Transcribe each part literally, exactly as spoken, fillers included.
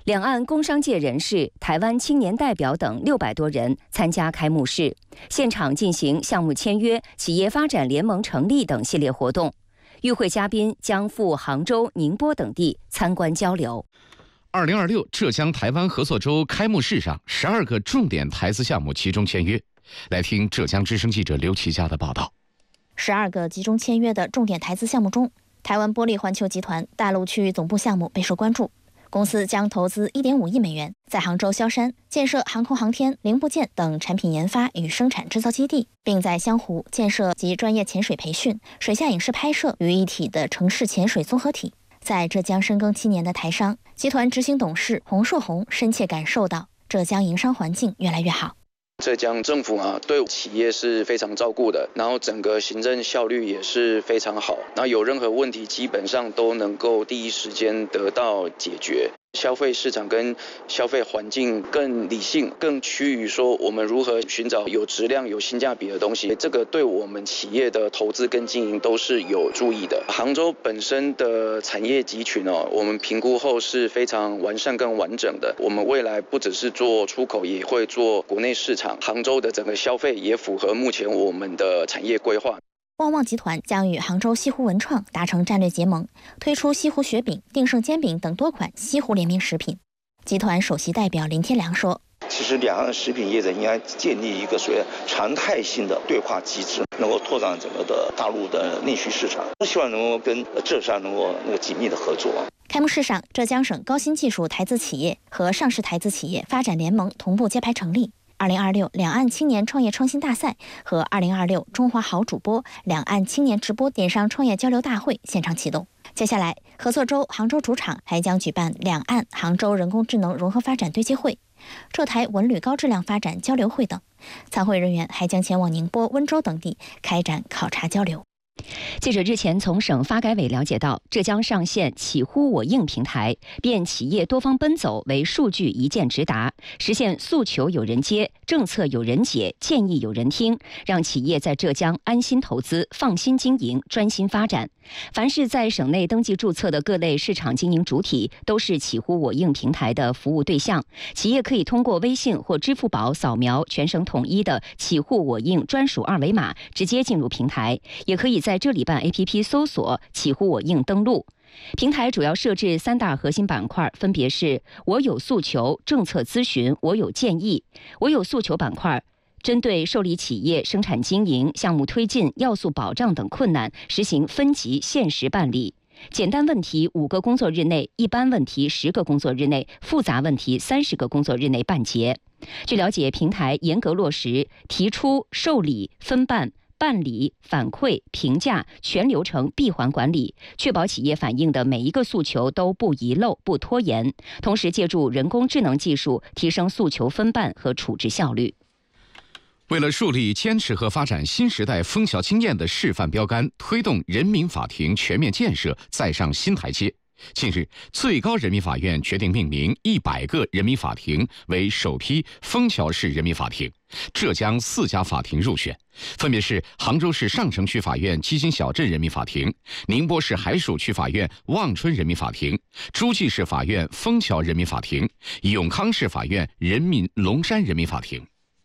两岸工商界人士、台湾青年代表等六百多人参加开幕式，现场进行项目签约、企业发展联盟成立等系列活动。与会嘉宾将赴杭州、宁波等地参观交流。 二零二六浙江台湾合作周开幕式上，十二个重点台资项目集中签约。来听浙江之声记者刘琦佳的报道。 十二个集中签约的重点台资项目中，台湾玻璃环球集团大陆区域总部项目备受关注。公司将投资 一点五亿美元，在杭州萧山建设航空航天、零部件等产品研发与生产制造基地，并在湘湖建设集专业潜水培训、水下影视拍摄于一体的城市潜水综合体。在浙江深耕七年的台商集团执行董事洪硕红深切感受到，浙江营商环境越来越好。 浙江政府啊，对企业是非常照顾的，然后整个行政效率也是非常好，然后有任何问题基本上都能够第一时间得到解决。消费市场跟消费环境更理性，更趋于说我们如何寻找有质量、有性价比的东西，这个对我们企业的投资跟经营都是有注意的。杭州本身的产业集群哦，我们评估后是非常完善跟完整的。我们未来不只是做出口，也会做国内市场。杭州的整个消费也符合目前我们的产业规划。 旺旺集团将与杭州西湖文创达成战略结盟，推出西湖雪饼、定胜煎饼等多款西湖联名食品。集团首席代表林天良说：“ 其实两岸食品业者应该建立一个所谓常态性的对话机制，能够拓展整个的大陆的内需市场。希望能够跟浙商能够那个紧密的合作。” 开幕式上，浙江省高新技术台资企业和上市台资企业发展联盟同步揭牌成立。二零二六两岸青年创业创新大赛和二零二六中华好主播两岸青年直播电商创业交流大会现场启动。接下来，合作周杭州主场还将举办两岸杭州人工智能融合发展对接会、浙台文旅高质量发展交流会等。参会人员还将前往宁波、温州等地开展考察交流。 记者日前从省发改委了解到，浙江上线企呼我应平台，便企业多方奔走为数据一键直达，实现诉求有人接，政策有人解，建议有人听，让企业在浙江安心投资、放心经营、专心发展。凡是在省内登记注册的各类市场经营主体，都是企呼我应平台的服务对象。企业可以通过微信或支付宝扫描全省统一的企呼我应专属二维码，直接进入平台，也可以在这里办 A P P 搜索企呼我应登录。平台主要设置三大核心板块，分别是我有诉求、政策咨询、我有建议。我有诉求板块针对受理企业生产经营、项目推进、要素保障等困难，实行分级限时办理。简单问题五个工作日内，一般问题十个工作日内，复杂问题三十个工作日内办结。据了解，平台严格落实提出、受理、分办、办理、反馈、评价全流程闭环管理，确保企业反映的每一个诉求都不遗漏、不拖延。同时，借助人工智能技术，提升诉求分办和处置效率。 为了树立坚持和发展新时代枫桥经验的示范标杆，推动人民法庭全面建设再上新台阶，近日，最高人民法院决定命名一百个人民法庭为首批枫桥市人民法庭，浙江四家法庭入选，分别是杭州市上城区法院基金小镇人民法庭、宁波市海曙区法院望春人民法庭、诸暨市法院枫桥人民法庭、永康市法院人民龙山人民法庭。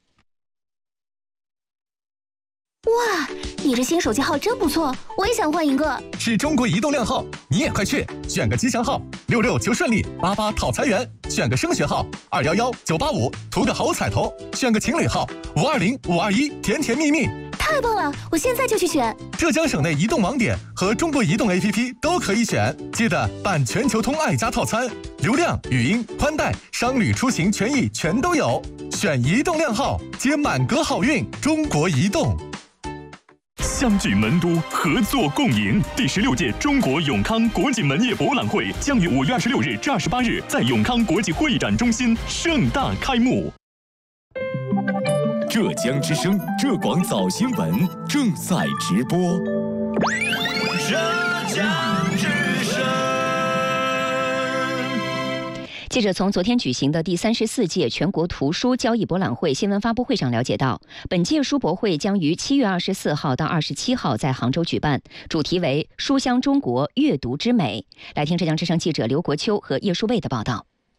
哇，你这新手机号真不错，我也想换一个。 是中国移动靓号，你也快去选个吉祥号，六六求顺利，八八讨财源；选个升学号，二幺幺九八五，图个好彩头；选个情侣号，五二零五二一，甜甜蜜蜜。 太棒了，我现在就去选。 浙江省内移动网点和中国移动 A P P 都可以选，记得办全球通爱家套餐，流量、语音、宽带、商旅出行权益全都有。选移动靓号，接满格好运。中国移动。 相聚门都，合作共赢。第十六届中国永康国际门业博览会将于五月二十六日至二十八日在永康国际会议展中心盛大开幕。 浙江之声浙广早新闻正在直播。 浙江之声。 记者从昨天举行的第三十四届全国图书交易博览会新闻发布会上了解到，本届书博会将于七月二十四号到二十七号在杭州举办，主题为“书香中国，阅读之美”。来听浙江之声记者刘国秋和叶淑卫的报道。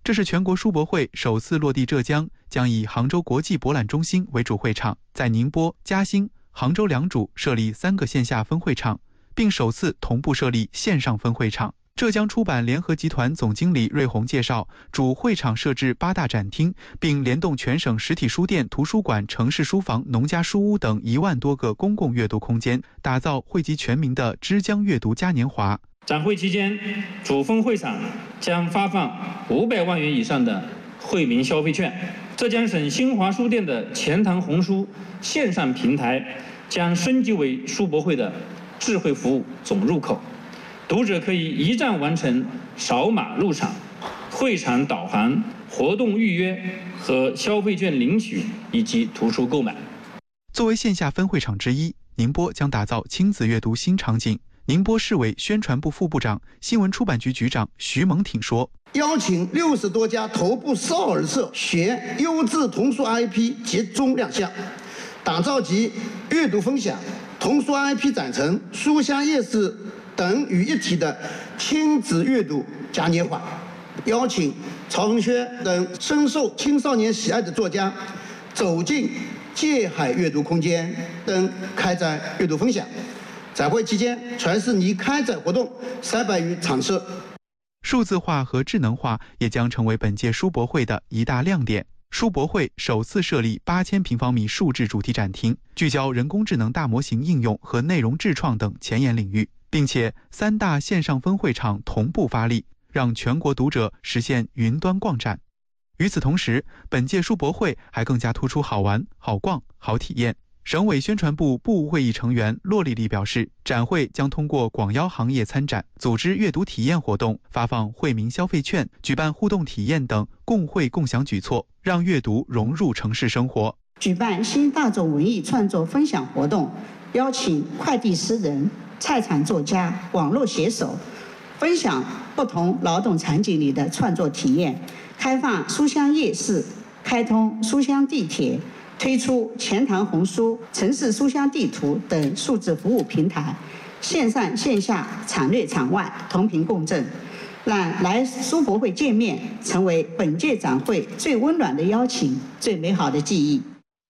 这是全国书博会首次落地浙江，将以杭州国际博览中心为主会场，在宁波、嘉兴、杭州两主设立三个线下分会场，并首次同步设立线上分会场。浙江出版联合集团总经理瑞红介绍，主会场设置八大展厅，并联动全省实体书店、图书馆、城市书房、农家书屋等一万多个公共阅读空间，打造惠及全民的之江阅读嘉年华。 展会期间，主分会场将发放五百万元以上的惠民消费券。浙江省新华书店的钱塘红书线上平台将升级为书博会的智慧服务总入口，读者可以一站完成扫码入场、会场导航、活动预约和消费券领取以及图书购买。 作为线下分会场之一，宁波将打造亲子阅读新场景。宁波市委宣传部副部长、新闻出版局局长徐蒙挺说：“ 邀请六十多家头部少儿社学优质童书 I P 集中亮相，打造集阅读分享、童书 I P 展陈、书香夜市等于一体的亲子阅读嘉年华，邀请曹恒轩等深受青少年喜爱的作家走进界海阅读空间等开展阅读分享。展会期间，全市拟开展活动三百余场次。 数字化和智能化也将成为本届书博会的一大亮点。书博会首次设立八千平方米数字主题展厅，聚焦人工智能大模型应用和内容智创等前沿领域，并且三大线上分会场同步发力，让全国读者实现云端逛展。与此同时，本届书博会还更加突出好玩、好逛、好体验。省委宣传部部务会议成员骆丽丽表示，展会将通过广邀行业参展，组织阅读体验活动，发放惠民消费券，举办互动体验等共惠共享举措，让阅读融入城市生活。 举办新大众文艺创作分享活动，邀请快递诗人、菜场作家、网络写手分享不同劳动场景里的创作体验，开放书香夜市，开通书香地铁，推出钱塘红书、城市书香地图等数字服务平台，线上线下、场内场外同频共振，让来书博会见面成为本届展会最温暖的邀请、最美好的记忆。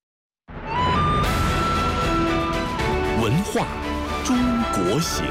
文化中国行。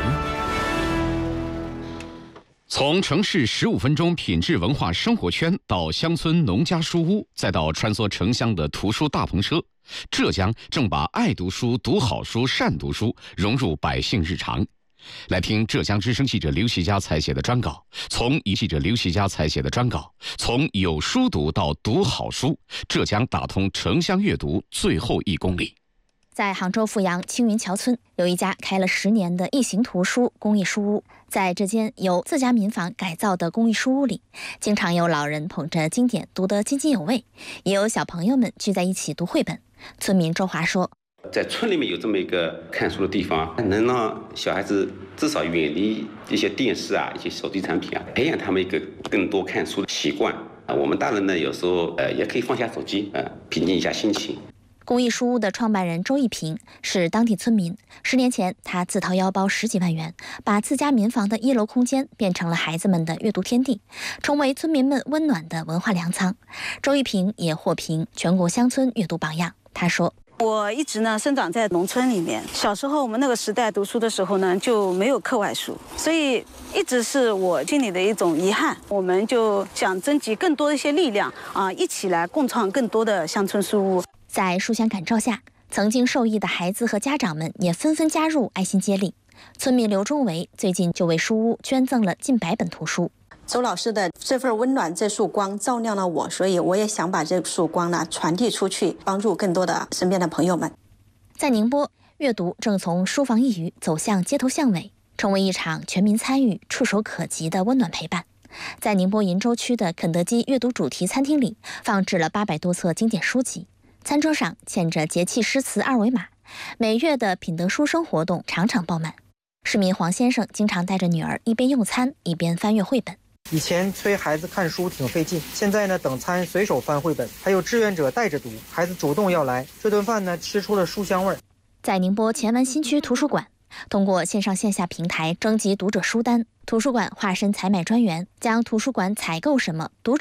从城市十五分钟品质文化生活圈到乡村农家书屋，再到穿梭城乡的图书大篷车，浙江正把爱读书、读好书、善读书融入百姓日常。来听浙江之声记者刘其佳采写的专稿，从一记者刘其佳采写的专稿，从有书读到读好书，浙江打通城乡阅读最后一公里。 在杭州富阳青云桥村，有一家开了十年的异形图书公益书屋。在这间由自家民房改造的公益书屋里，经常有老人捧着经典读得津津有味，也有小朋友们聚在一起读绘本。村民周华说， 在村里面有这么一个看书的地方，能让小孩子至少远离一些电视啊、一些手机产品啊，培养他们一个更多看书的习惯啊。我们大人呢，有时候呃也可以放下手机，呃，平静一下心情。 公益书屋的创办人周一平是当地村民。十年前，他自掏腰包十几万元，把自家民房的一楼空间变成了孩子们的阅读天地，成为村民们温暖的文化粮仓。周一平也获评全国乡村阅读榜样。他说， 我一直呢生长在农村里面，小时候我们那个时代读书的时候呢就没有课外书，所以一直是我心里的一种遗憾。我们就想征集更多的一些力量啊，一起来共创更多的乡村书屋。 在书香感召下，曾经受益的孩子和家长们也纷纷加入爱心接力。村民刘忠维最近就为书屋捐赠了近百本图书。 周老师的这份温暖，这束光照亮了我，所以我也想把这束光呢传递出去，帮助更多的身边的朋友们。 在宁波，阅读正从书房一隅走向街头巷尾，成为一场全民参与、触手可及的温暖陪伴。在宁波鄞州区的肯德基阅读主题餐厅里，放置了八百多册经典书籍，餐桌上嵌着节气诗词二维码，每月的品德书生活动场场爆满。市民黄先生经常带着女儿一边用餐一边翻阅绘本。 以前催孩子看书挺费劲，现在呢等餐随手翻绘本，还有志愿者带着读，孩子主动要来，这顿饭呢吃出了书香味儿。 在宁波乾湾新区图书馆，通过线上线下平台征集读者书单，图书馆化身采买专员，将图书馆采购什么、读